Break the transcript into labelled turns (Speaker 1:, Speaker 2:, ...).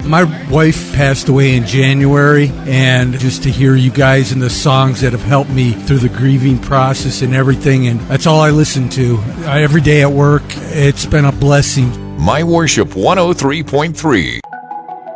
Speaker 1: My wife passed away in January, and just to hear you guys and the songs that have helped me through the grieving process and everything, and that's all I listen to every day at work. It's been a blessing.
Speaker 2: My Worship 103.3.